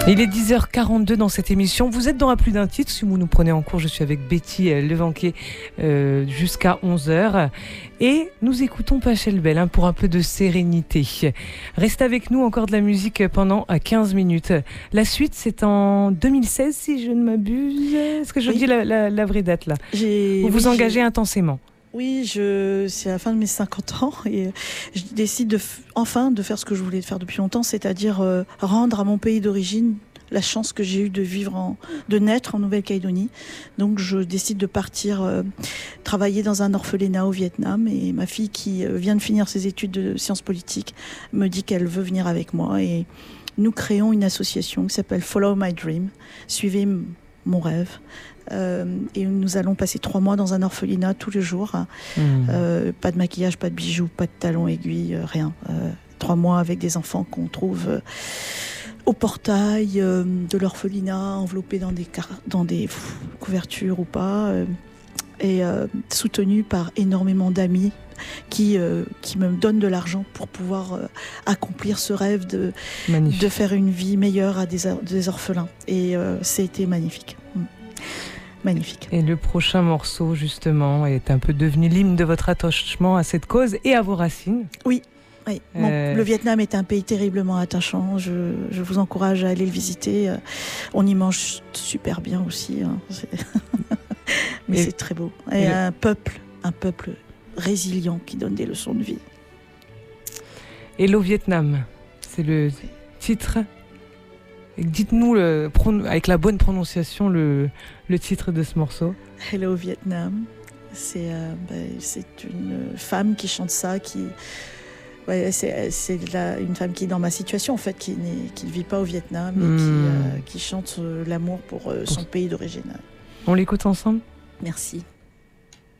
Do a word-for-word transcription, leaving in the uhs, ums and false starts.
Il est dix heures quarante-deux dans cette émission. Vous êtes dans À plus d'un titre. Si vous nous prenez en cours, je suis avec Betty Levanquet euh, jusqu'à onze heures. Et nous écoutons Pachelbel hein, pour un peu de sérénité. Reste avec nous, encore de la musique pendant quinze minutes. La suite, c'est en deux mille seize, si je ne m'abuse. Est-ce que je oui. dis la, la, la vraie date là j'ai, Vous oui, vous engagez j'ai... intensément. Oui, je, c'est à la fin de mes cinquante ans et je décide de, enfin de faire ce que je voulais faire depuis longtemps, c'est-à-dire euh, rendre à mon pays d'origine la chance que j'ai eue de vivre, en, de naître en Nouvelle-Calédonie. Donc je décide de partir euh, travailler dans un orphelinat au Vietnam et ma fille qui euh, vient de finir ses études de sciences politiques me dit qu'elle veut venir avec moi et nous créons une association qui s'appelle Follow My Dream, suivez m- mon rêve. Euh, et nous allons passer trois mois dans un orphelinat tous les jours. Mmh. Euh, pas de maquillage, pas de bijoux, pas de talons aiguilles, euh, rien. Euh, trois mois avec des enfants qu'on trouve euh, au portail euh, de l'orphelinat, enveloppés dans des, car- dans des pff, couvertures ou pas, euh, et euh, soutenus par énormément d'amis qui, euh, qui me donnent de l'argent pour pouvoir euh, accomplir ce rêve de, de faire une vie meilleure à des, or- des orphelins. Et euh, c'était magnifique. Mmh. Magnifique. Et le prochain morceau, justement, est un peu devenu l'hymne de votre attachement à cette cause et à vos racines. Oui, oui. Euh... Bon, le Vietnam est un pays terriblement attachant. Je, je vous encourage à aller le visiter. On y mange super bien aussi. Hein. C'est... Mais et... c'est très beau. Et, et un le... peuple, un peuple résilient qui donne des leçons de vie. Hello Vietnam, c'est le titre. Dites-nous le, avec la bonne prononciation le, le titre de ce morceau. Hello Vietnam. C'est, euh, bah, c'est une femme qui chante ça, qui, ouais, c'est, c'est la, une femme qui est dans ma situation en fait, qui n'est, qui ne vit pas au Vietnam et mmh. qui, euh, qui chante euh, l'amour pour euh, son pays d'origine. On l'écoute ensemble ? Merci.